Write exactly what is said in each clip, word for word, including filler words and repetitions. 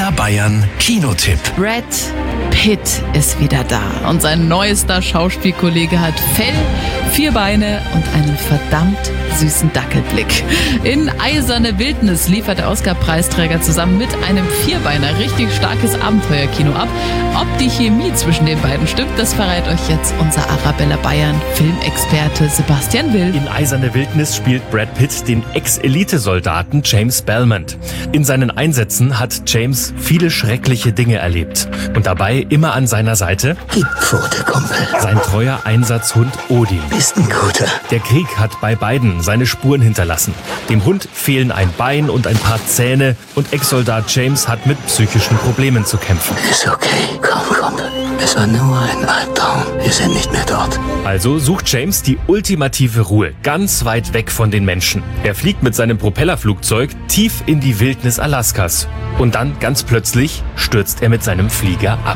Arabella Bayern Kinotipp. Brad Pitt ist wieder da und sein neuester Schauspielkollege hat Fell, vier Beine und einen verdammt süßen Dackelblick. In Eiserne Wildnis liefert der Oscar-Preisträger zusammen mit einem Vierbeiner richtig starkes Abenteuerkino ab. Ob die Chemie zwischen den beiden stimmt, das verrät euch jetzt unser Arabella Bayern Filmexperte Sebastian Will. In Eiserne Wildnis spielt Brad Pitt den Ex-Elite-Soldaten James Belmont. In seinen Einsätzen hat James viele schreckliche Dinge erlebt. Und dabei immer an seiner Seite Gib Pfote, Kumpel. sein treuer Einsatzhund Odin. Bist ein Guter. Der Krieg hat bei beiden seine Spuren hinterlassen. Dem Hund fehlen ein Bein und ein paar Zähne und Ex-Soldat James hat mit psychischen Problemen zu kämpfen. Ist okay. Komm, Kumpel. Es war nur ein Albtraum. Wir sind nicht mehr dort. Also sucht James die ultimative Ruhe, ganz weit weg von den Menschen. Er fliegt mit seinem Propellerflugzeug tief in die Wildnis Alaskas. Und dann, ganz plötzlich, stürzt er mit seinem Flieger ab.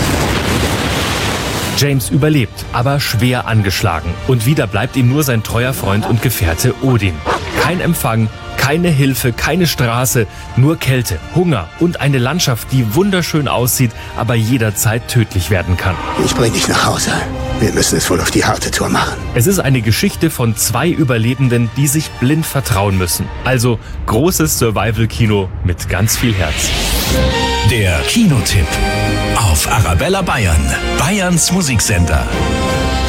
James überlebt, aber schwer angeschlagen. Und wieder bleibt ihm nur sein treuer Freund und Gefährte Odin. Kein Empfang, keine Hilfe, keine Straße, nur Kälte, Hunger und eine Landschaft, die wunderschön aussieht, aber jederzeit tödlich werden kann. Ich bring dich nach Hause. Wir müssen es wohl auf die harte Tour machen. Es ist eine Geschichte von zwei Überlebenden, die sich blind vertrauen müssen. Also großes Survival-Kino mit ganz viel Herz. Der Kinotipp auf Arabella Bayern, Bayerns Musiksender.